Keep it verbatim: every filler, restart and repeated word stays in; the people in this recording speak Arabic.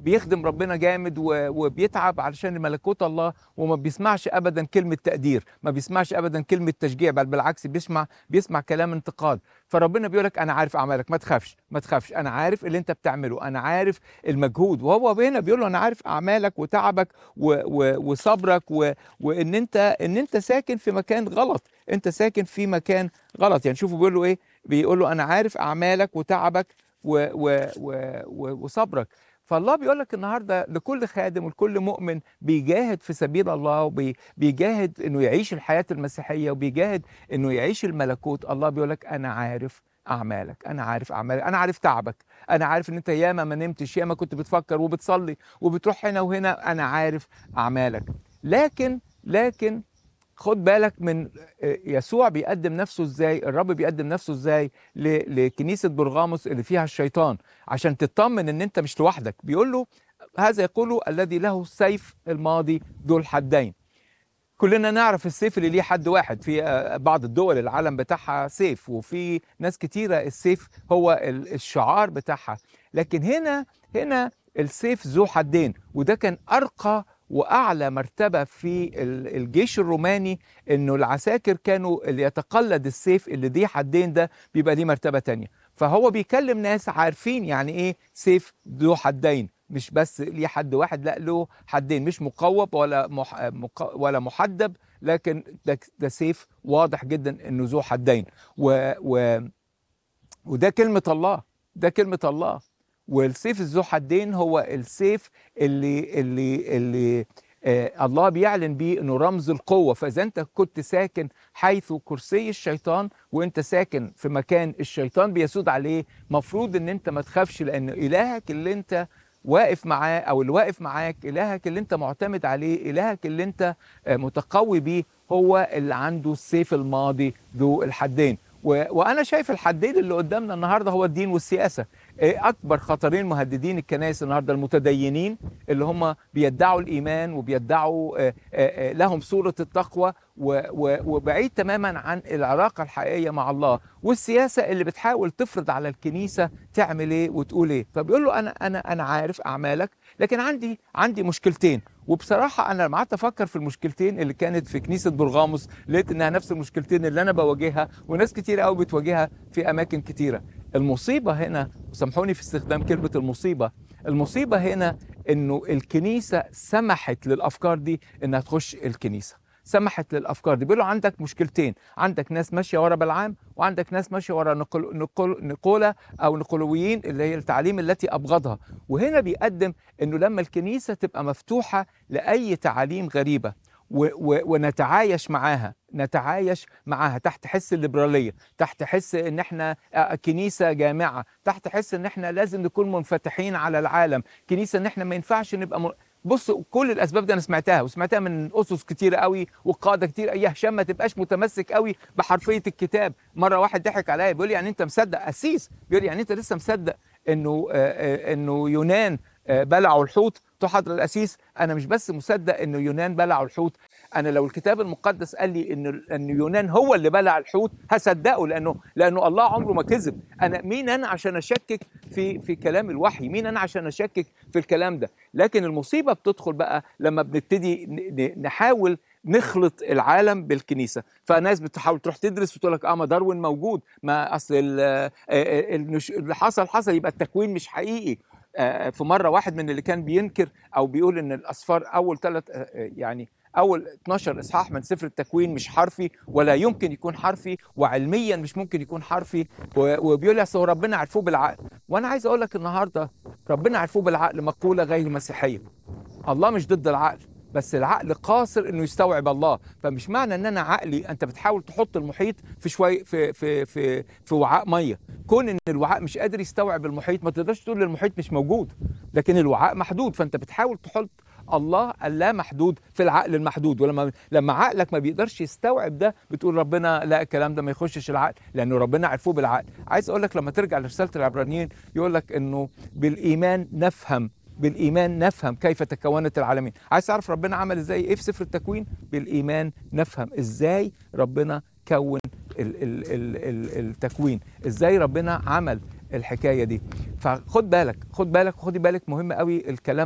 بيخدم ربنا جامد وبيتعب علشان ملكوت الله، وما بيسمعش ابدا كلمه تقدير، ما بيسمعش ابدا كلمه تشجيع، بل بالعكس بيسمع بيسمع كلام انتقاد. فربنا بيقول لك انا عارف اعمالك، ما تخافش ما تخافش، انا عارف اللي انت بتعمله، انا عارف المجهود. وهو هنا بيقول له انا عارف اعمالك وتعبك و و وصبرك و وان انت ان انت ساكن في مكان غلط، انت ساكن في مكان غلط. يعني شوفوا بيقول له ايه، بيقول له انا عارف اعمالك وتعبك و و و وصبرك. فالله بيقول لك النهارده لكل خادم ولكل مؤمن بيجاهد في سبيل الله، وبيجاهد انه يعيش الحياه المسيحيه، وبيجاهد انه يعيش الملكوت. الله بيقول لك انا عارف اعمالك، انا عارف اعمالك، انا عارف تعبك، انا عارف ان انت ياما ما نمتش، ياما كنت بتفكر وبتصلي وبتروح هنا وهنا، انا عارف اعمالك. لكن لكن خد بالك من يسوع بيقدم نفسه ازاي، الرب بيقدم نفسه ازاي لكنيسة برغاموس اللي فيها الشيطان، عشان تطمن ان انت مش لوحدك. بيقول له هذا يقول الذي له السيف الماضي ذو الحدين. كلنا نعرف السيف اللي ليه حد واحد، في بعض الدول العالم بتاعها سيف، وفي ناس كتيرة السيف هو الشعار بتاعها. لكن هنا هنا السيف ذو حدين، وده كان أرقى وأعلى مرتبة في الجيش الروماني، إنه العساكر كانوا اللي يتقلد السيف اللي دي حدين ده بيبقى ليه مرتبة تانية. فهو بيكلم ناس عارفين يعني إيه سيف ذو حدين، مش بس ليه حد واحد، لا له حدين، مش مقوب ولا مح... مق... ولا محدب، لكن ده, ده سيف واضح جدا إنه ذو حدين. و... و... وده كلمة الله، ده كلمة الله. والسيف الذو حدين هو السيف اللي اللي اللي آه الله بيعلن بيه انه رمز القوه. فاذا انت كنت ساكن حيث كرسي الشيطان، وانت ساكن في مكان الشيطان بيسود عليه، مفروض ان انت ما تخافش، لان الهك اللي انت واقف معاه، او اللي واقف معاك، الهك اللي انت معتمد عليه، الهك اللي انت آه متقوي بيه، هو اللي عنده السيف الماضي ذو الحدين. وانا شايف الحدين اللي قدامنا النهارده هو الدين والسياسه. اكبر خطرين مهددين الكنائس النهارده المتدينين اللي هم بيدعوا الايمان وبيدعوا لهم صوره التقوى، وبعيد تماما عن العلاقه الحقيقيه مع الله، والسياسه اللي بتحاول تفرض على الكنيسه تعمل ايه وتقول ايه. فبيقول له انا انا انا عارف اعمالك، لكن عندي عندي مشكلتين. وبصراحه انا لما قعدت افكر في المشكلتين اللي كانت في كنيسه برغاموس، لقيت انها نفس المشكلتين اللي انا بواجهها وناس كتير قوي بتواجهها في اماكن كتيره. المصيبه هنا، وسامحوني في استخدام كلمه المصيبه، المصيبه هنا انه الكنيسه سمحت للافكار دي انها تخش الكنيسه، سمحت للافكار دي. بيقولوا عندك مشكلتين، عندك ناس ماشيه ورا بلعام، وعندك ناس ماشيه ورا نقول نقول نقوله او نقولويين اللي هي التعاليم التي ابغضها. وهنا بيقدم انه لما الكنيسه تبقى مفتوحه لاي تعاليم غريبه و و ونتعايش معاها، نتعايش معاها تحت حس الليبراليه، تحت حس ان احنا كنيسه جامعه، تحت حس ان احنا لازم نكون منفتحين على العالم، كنيسه ان احنا ما ينفعش نبقى م... بص، كل الاسباب دي انا سمعتها، وسمعتها من اسس كتير قوي وقاده كتير. يا هشام ما تبقاش متمسك قوي بحرفيه الكتاب. مره واحد ضحك عليا بيقول لي يعني انت مصدق قسيس، بيقول لي يعني انت لسه مصدق انه آه انه يونان آه بلعوا الحوت؟ قلت حضر القسيس انا مش بس مصدق انه يونان بلعوا الحوت، انا لو الكتاب المقدس قال لي ان ان يونان هو اللي بلع الحوت هصدقه، لانه لانه الله عمره ما كذب. انا مين انا عشان اشكك في في كلام الوحي؟ مين انا عشان اشكك في الكلام ده؟ لكن المصيبه بتدخل بقى لما بنبتدي نحاول نخلط العالم بالكنيسه. فناس بتحاول تروح تدرس وتقول لك اه ما داروين موجود، ما اصل اللي حصل حصل، يبقى التكوين مش حقيقي. في مره واحد من اللي كان بينكر او بيقول ان الاصفار اول ثلاث يعني اول اتناشر اصحاح من سفر التكوين مش حرفي، ولا يمكن يكون حرفي، وعلميا مش ممكن يكون حرفي، وبيقول لي اصل ربنا عرفوه بالعقل. وانا عايز اقول لك النهارده ربنا عرفوه بالعقل مقوله غير مسيحيه. الله مش ضد العقل، بس العقل قاصر انه يستوعب الله. فمش معنى ان انا عقلي، انت بتحاول تحط المحيط في شويه في في في في وعاء ميه، كون ان الوعاء مش قادر يستوعب المحيط ما تقدرش تقول المحيط مش موجود، لكن الوعاء محدود. فانت بتحاول تحط الله اللا محدود في العقل المحدود، ولما لما عقلك ما بيقدرش يستوعب ده بتقول ربنا لا، الكلام ده ما يخشش العقل، لانه ربنا عرفوه بالعقل. عايز اقول لك لما ترجع لرساله العبرانيين يقول لك انه بالايمان نفهم، بالإيمان نفهم كيف تكونت العالمين. عايز تعرف ربنا عمل إزاي إيه في سفر التكوين؟ بالإيمان نفهم إزاي ربنا كون ال ال ال ال التكوين، إزاي ربنا عمل الحكايه دي. فخد بالك خد بالك خدي بالك، مهم قوي الكلام